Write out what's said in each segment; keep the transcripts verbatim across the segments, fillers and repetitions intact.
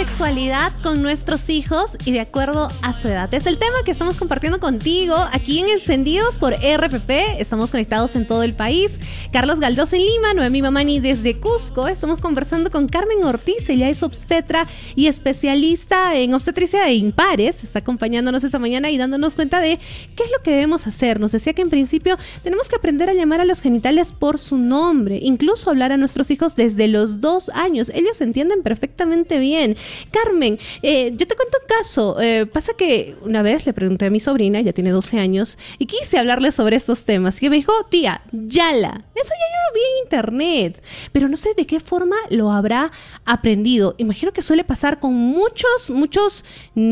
sexualidad con nuestros hijos y de acuerdo a su edad. Es el tema que estamos compartiendo contigo aquí en Encendidos por R P P. Estamos conectados en todo el país. Carlos Galdós en Lima, Noemí Mamani desde Cusco. Estamos conversando con Carmen Ortiz. Ella es obstetra y especialista en obstetricia de impares. Está acompañándonos esta mañana y dándonos cuenta de qué es lo que debemos hacer. Nos decía que en principio tenemos que aprender a llamar a los genitales por su nombre, incluso hablar a nuestros hijos desde los dos años. Ellos entienden perfectamente bien. Carmen, eh, yo te cuento un caso. Eh, pasa que una vez le pregunté a mi sobrina, ya tiene doce años, y quise hablarle sobre estos temas. Y me dijo, tía, Yala, eso ya yo lo vi en internet, pero no sé de qué forma lo habrá aprendido. Imagino que suele pasar con muchos, muchos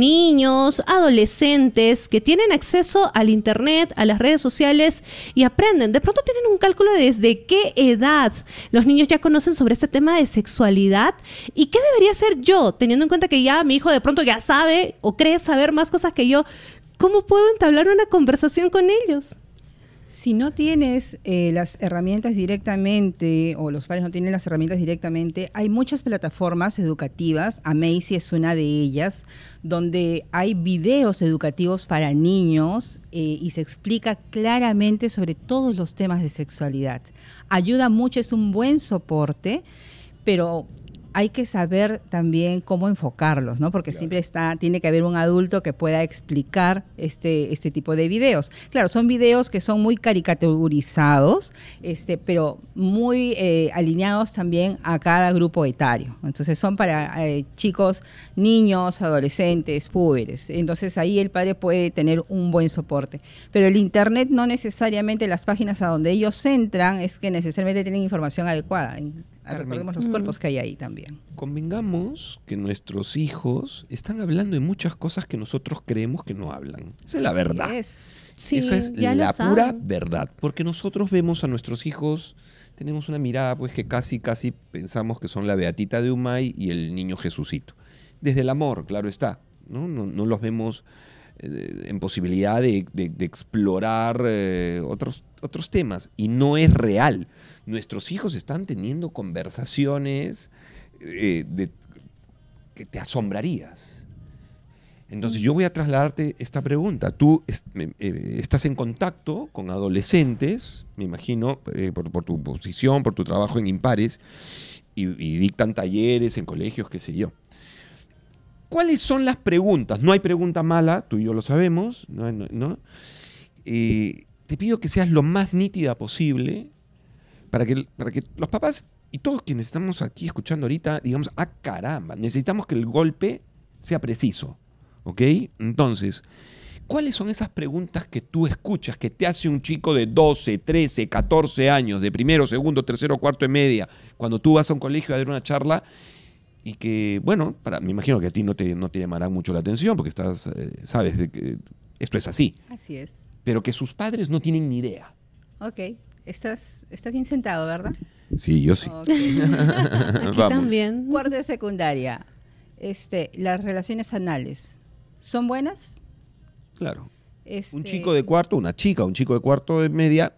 niños, adolescentes que tienen acceso al internet, a las redes sociales y aprenden. De pronto tienen un cálculo de desde qué edad los niños ya conocen sobre este tema de sexualidad y qué debería hacer yo, teniendo en cuenta que ya mi hijo de pronto ya sabe o cree saber más cosas que yo. ¿Cómo puedo entablar una conversación con ellos? Si no tienes eh, las herramientas directamente, o los padres no tienen las herramientas directamente, hay muchas plataformas educativas, Amacy es una de ellas, donde hay videos educativos para niños eh, y se explica claramente sobre todos los temas de sexualidad. Ayuda mucho, es un buen soporte, pero hay que saber también cómo enfocarlos, ¿no? Porque claro, siempre está, tiene que haber un adulto que pueda explicar este, este tipo de videos. Claro, son videos que son muy caricaturizados, este, pero muy eh, alineados también a cada grupo etario. Entonces son para eh, chicos, niños, adolescentes, púberes. Entonces ahí el padre puede tener un buen soporte. Pero el internet no necesariamente, las páginas a donde ellos entran, es que necesariamente tienen información adecuada. Recordemos los cuerpos que hay ahí también. Convengamos que nuestros hijos están hablando de muchas cosas que nosotros creemos que no hablan. Esa es la verdad. Es. Sí, esa es la pura verdad. Porque nosotros vemos a nuestros hijos, tenemos una mirada pues que casi, casi pensamos que son la Beatita de Umay y el niño Jesucito. Desde el amor, claro está. No, no, no los vemos eh, en posibilidad de, de, de explorar eh, otros, otros temas. Y no es real. Nuestros hijos están teniendo conversaciones eh, de, que te asombrarías. Entonces yo voy a trasladarte esta pregunta. Tú est eh, estás en contacto con adolescentes, me imagino, eh, por, por tu posición, por tu trabajo en Impares, y, y dictan talleres en colegios, qué sé yo. ¿Cuáles son las preguntas? No hay pregunta mala, tú y yo lo sabemos, ¿no? no, no. Eh, te pido que seas lo más nítida posible, Para que, para que los papás y todos quienes estamos aquí escuchando ahorita, digamos, ah, caramba, necesitamos que el golpe sea preciso, ¿ok? Entonces, ¿cuáles son esas preguntas que tú escuchas que te hace un chico de doce, trece, catorce años, de primero, segundo, tercero, cuarto de media, cuando tú vas a un colegio a dar una charla y que, bueno, para, me imagino que a ti no te, no te llamará mucho la atención porque estás, eh, sabes de que esto es así. Así es. Pero que sus padres no tienen ni idea. Ok. Estás, estás bien sentado, ¿verdad? Sí, yo sí. Okay. Aquí también. Cuarto de secundaria. Este, las relaciones anales, ¿son buenas? Claro. Este... Un chico de cuarto, una chica, un chico de cuarto de media,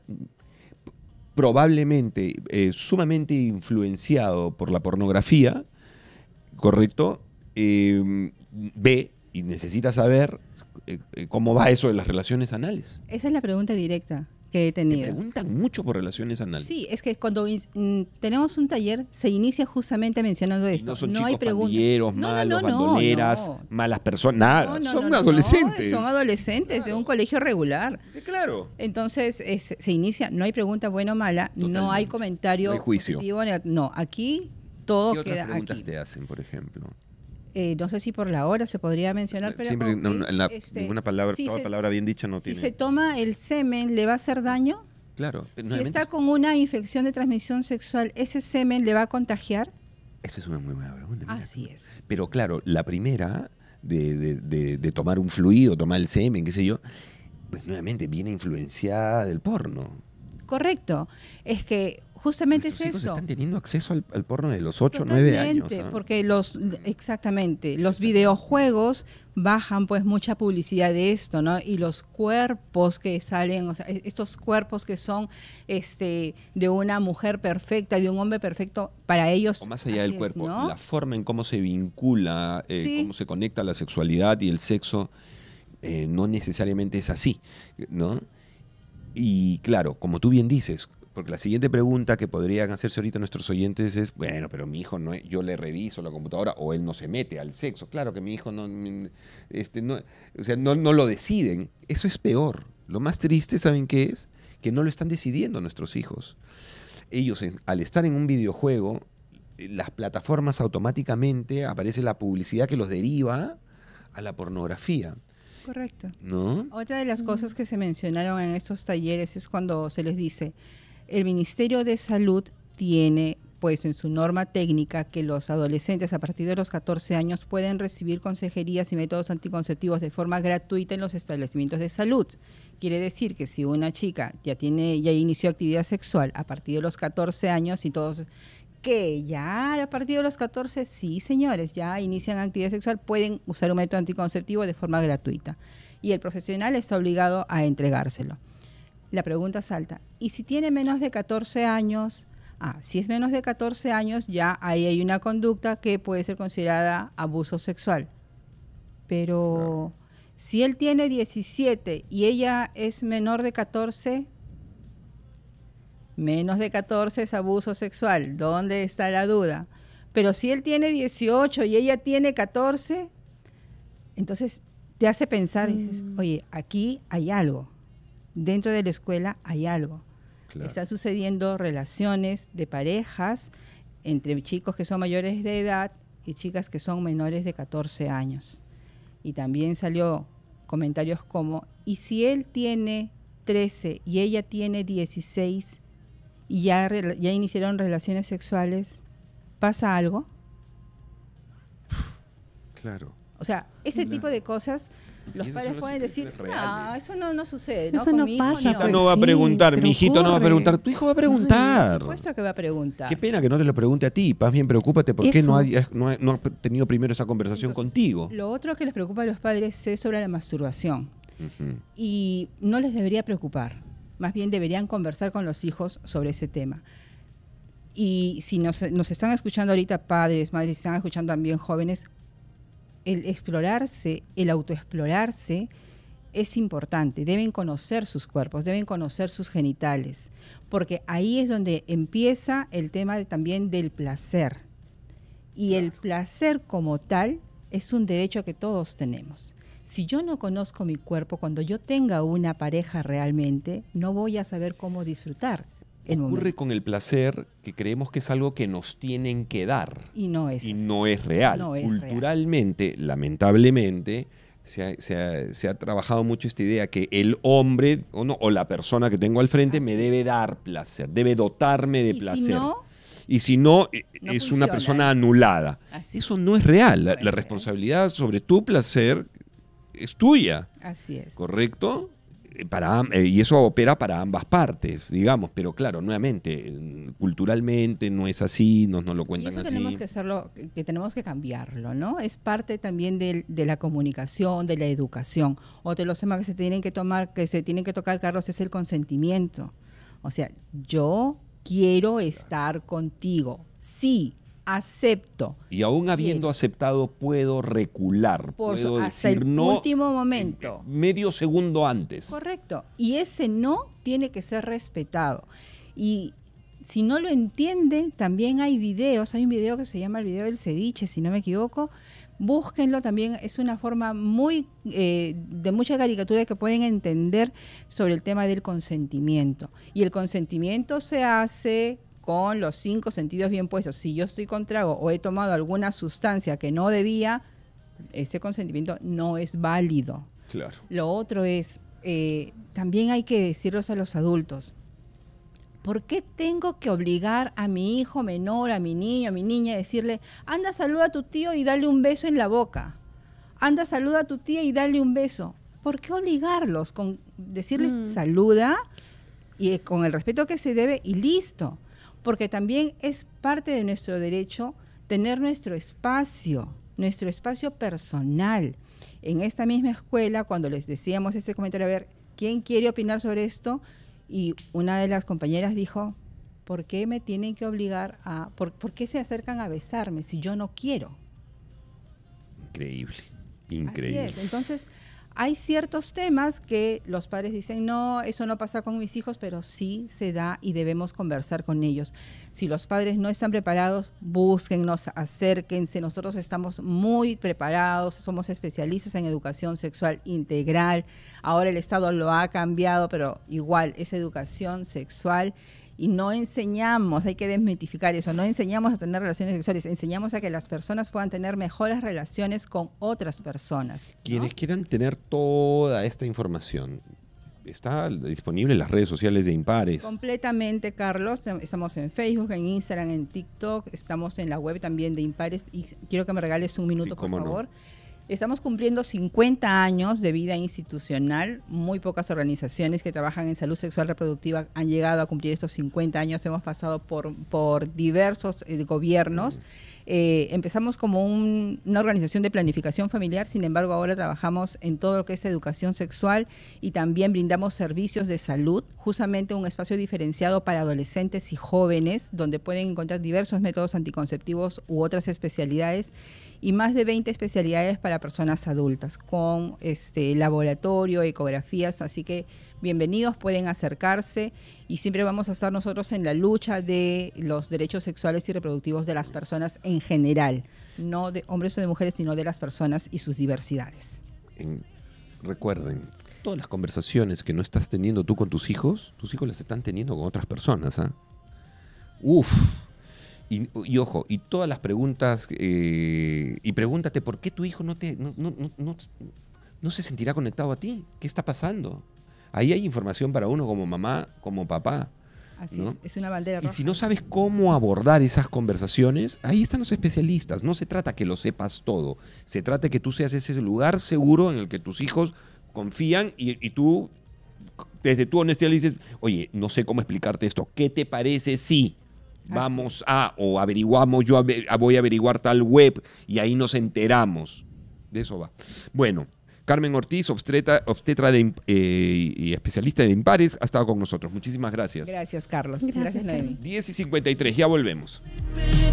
probablemente eh, sumamente influenciado por la pornografía, ¿correcto? Eh, ve y necesita saber eh, cómo va eso de las relaciones anales. Esa es la pregunta directa que he tenido. Te preguntan mucho por relaciones anales. Sí, es que cuando in, tenemos un taller se inicia justamente mencionando esto. Y no son no chicos hay pandilleros, no, malos, no, no, bandoleras, no. malas personas, nada. No, no, son no, adolescentes. No, son adolescentes claro. de un colegio regular. Sí, claro. Entonces es, se inicia, no hay pregunta buena o mala, Totalmente. no hay comentario no hay juicio. positivo. No, aquí todo ¿Qué queda otras preguntas aquí. te hacen, por ejemplo? Eh, no sé si por la hora se podría mencionar, pero siempre okay, no, la, este, ninguna palabra, si toda se, palabra bien dicha no si tiene. Si se toma el semen, ¿le va a hacer daño? Claro. Si está con una infección de transmisión sexual, ¿ese semen le va a contagiar? Esa es una muy buena pregunta. Así es. Pero claro, la primera de, de, de, de tomar un fluido, tomar el semen, qué sé yo, pues nuevamente viene influenciada del porno. Correcto. Es que justamente Nuestros es hijos eso. están teniendo acceso al, al porno de los ocho, nueve años. Totalmente, ¿ah? porque los, exactamente, los videojuegos bajan pues mucha publicidad de esto, ¿no? Y los cuerpos que salen, o sea, estos cuerpos que son este de una mujer perfecta, de un hombre perfecto, para ellos. O más allá del así cuerpo, es, ¿no? la forma en cómo se vincula, eh, Sí. cómo se conecta la sexualidad y el sexo, eh, no necesariamente es así, ¿no? Y claro, como tú bien dices, porque la siguiente pregunta que podrían hacerse ahorita nuestros oyentes es, bueno, pero mi hijo, no, yo le reviso la computadora o él no se mete al sexo. Claro que mi hijo no, este, no, o sea, no, no lo deciden. Eso es peor. Lo más triste, ¿saben qué es? Que no lo están decidiendo nuestros hijos. Ellos, en- al estar en un videojuego, eh, las plataformas automáticamente aparece la publicidad que los deriva a la pornografía, Correcto. ¿no? Otra de las cosas que se mencionaron en estos talleres es cuando se les dice, el Ministerio de Salud tiene pues en su norma técnica que los adolescentes a partir de los catorce años pueden recibir consejerías y métodos anticonceptivos de forma gratuita en los establecimientos de salud. Quiere decir que si una chica ya tiene ya inició actividad sexual a partir de los catorce años y todos que ya a partir de los catorce, sí señores, ya inician actividad sexual, pueden usar un método anticonceptivo de forma gratuita. Y el profesional está obligado a entregárselo. La pregunta salta, ¿y si tiene menos de catorce años? Ah, si es menos de catorce años, ya ahí hay una conducta que puede ser considerada abuso sexual. Pero Claro. si él tiene diecisiete y ella es menor de catorce, menos de catorce es abuso sexual. ¿Dónde está la duda? Pero si él tiene dieciocho y ella tiene catorce, entonces te hace pensar y dices, Mm. oye, aquí hay algo. Dentro de la escuela hay algo. Claro. Están sucediendo relaciones de parejas entre chicos que son mayores de edad y chicas que son menores de catorce años. Y también salió comentarios como, ¿y si él tiene trece y ella tiene dieciséis y ya, rela- ya iniciaron relaciones sexuales, ¿pasa algo? Claro. O sea, ese Claro. tipo de cosas, los Y esas padres son las pueden decir, situaciones no, reales. eso no, no sucede. ¿no? Eso Con no mi hijo pasa, Mi hijita pues. no va a sí, preguntar, pero mi hijito no va a ocurre. preguntar, tu hijo va a preguntar. Por supuesto que va a preguntar. Qué pena que no te lo pregunte a ti, más bien preocúpate por qué Eso. no, hay- no, ha- no ha tenido primero esa conversación Entonces, contigo. Lo otro que les preocupa a los padres es sobre la masturbación. Ujú. Y no les debería preocupar. Más bien deberían conversar con los hijos sobre ese tema. Y si nos, nos están escuchando ahorita padres, madres, si están escuchando también jóvenes, el explorarse, el autoexplorarse es importante. Deben conocer sus cuerpos, deben conocer sus genitales, porque ahí es donde empieza el tema de- también del placer. Y el placer como tal es un derecho que todos tenemos. Si yo no conozco mi cuerpo, cuando yo tenga una pareja realmente, no voy a saber cómo disfrutar el Ocurre momento. con el placer que creemos que es algo que nos tienen que dar. Y no es Y así. no es real. No es Culturalmente, lamentablemente, se ha, se ha- se ha trabajado mucho esta idea que el hombre o, no, o la persona que tengo al frente me Así debe dar placer, debe dotarme de Y si placer. no, y si no, eh, No es funciona. una persona anulada. Así. Eso no es real. La, No es la real. responsabilidad sobre tu placer es tuya, así es. ¿correcto? Eh, Para, am- eh, y eso opera para ambas partes, digamos, pero claro, nuevamente, eh, culturalmente no es así, nos, nos lo Y cuentan eso así. tenemos que hacerlo, que que tenemos que cambiarlo, ¿no? Es parte también del- de la comunicación, de la educación. Otro de los temas que se tienen que tomar, que se tienen que tocar, Carlos, es el consentimiento. O sea, yo quiero estar contigo. Sí, acepto. Y aún habiendo Bien. aceptado, puedo recular, Por puedo su- hasta decir el no último momento. medio segundo antes. Correcto. Y ese no tiene que ser respetado. Y si no lo entienden, también hay videos. Hay un video que se llama el video del ceviche, si no me equivoco. Búsquenlo también. Es una forma muy eh, de mucha caricatura que pueden entender sobre el tema del consentimiento. Y el consentimiento se hace con los cinco sentidos bien puestos. Si yo estoy con trago o he tomado alguna sustancia que no debía, ese consentimiento no es válido. Claro. Lo otro es, eh, también hay que decirlos a los adultos, ¿por qué tengo que obligar a mi hijo menor, a mi niño, a mi niña, a decirle, anda, saluda a tu tío y dale un beso en la boca? Anda, saluda a tu tía y dale un beso. ¿Por qué obligarlos con decirles Mm. saluda? y con el respeto que se debe y listo. Porque también es parte de nuestro derecho tener nuestro espacio, nuestro espacio personal. En esta misma escuela, cuando les decíamos ese comentario, a ver, ¿quién quiere opinar sobre esto? Y una de las compañeras dijo, ¿por qué me tienen que obligar a, por, por qué se acercan a besarme si yo no quiero? Increíble, increíble. Así es. Entonces, hay ciertos temas que los padres dicen, no, eso no pasa con mis hijos, pero sí se da y debemos conversar con ellos. Si los padres no están preparados, búsquennos, acérquense. Nosotros estamos muy preparados, somos especialistas en educación sexual integral. Ahora el Estado lo ha cambiado, pero igual es educación sexual. Y no enseñamos, hay que desmitificar eso, no enseñamos a tener relaciones sexuales, enseñamos a que las personas puedan tener mejores relaciones con otras personas, ¿no? Quienes quieran tener toda esta información, está disponible en las redes sociales de Impares. Completamente, Carlos. Estamos en Facebook, en Instagram, en TikTok, estamos en la web también de Impares. Y quiero que me regales un minuto, Sí, por cómo no. favor. Estamos cumpliendo cincuenta años de vida institucional. Muy pocas organizaciones que trabajan en salud sexual reproductiva han llegado a cumplir estos cincuenta años. Hemos pasado por, por diversos eh, gobiernos. Eh, empezamos como un, una organización de planificación familiar, sin embargo ahora trabajamos en todo lo que es educación sexual y también brindamos servicios de salud, justamente un espacio diferenciado para adolescentes y jóvenes, donde pueden encontrar diversos métodos anticonceptivos u otras especialidades, y más de veinte especialidades para personas adultas, con este laboratorio, ecografías, así que bienvenidos, pueden acercarse y siempre vamos a estar nosotros en la lucha de los derechos sexuales y reproductivos de las personas en general, no de hombres o de mujeres, sino de las personas y sus diversidades. En- recuerden, todas las conversaciones que no estás teniendo tú con tus hijos, tus hijos las están teniendo con otras personas. ¿Ah? Uf. Y, y ojo, y todas las preguntas, eh, y pregúntate por qué tu hijo no, te, no, no, no, no, no se sentirá conectado a ti. ¿Qué está pasando? Ahí hay información para uno como mamá, como papá. Así ¿no? es, es una bandera Y roja. si no sabes cómo abordar esas conversaciones, ahí están los especialistas. No se trata que lo sepas todo. Se trata que tú seas ese lugar seguro en el que tus hijos confían y, y tú, desde tu honestidad, le dices, oye, no sé cómo explicarte esto. ¿Qué te parece si vamos a, o averiguamos, yo ave- voy a averiguar tal web y ahí nos enteramos? De eso va. Bueno, Carmen Ortiz, obstetra, obstetra de, Imp- eh, y especialista de Impares, ha estado con nosotros. Muchísimas gracias. Gracias, Carlos. Gracias, Gracias, Noemí. Carmen. diez y cincuenta y tres, ya volvemos.